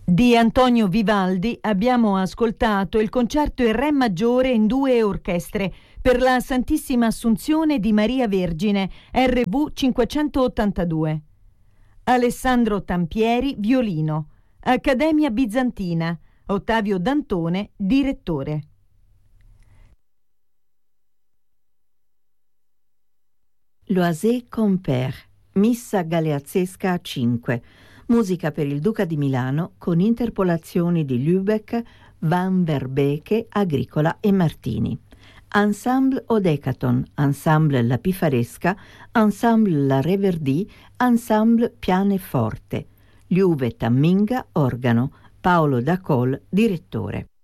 Di Antonio Vivaldi abbiamo ascoltato il concerto in Re maggiore in 2 orchestre per la Santissima Assunzione di Maria Vergine, RV 582. Alessandro Tampieri, violino. Accademia Bizantina. Ottavio Dantone, direttore. Loisé con Père, Missa Galeazzesca a 5, musica per il Duca di Milano con interpolazioni di Lübeck, Van Verbeke, Agricola e Martini. Ensemble Odecaton, Ensemble La Pifaresca, Ensemble La Reverdì, Ensemble Pianoforte. Liuve Tamminga, organo. Paolo Dacol, direttore.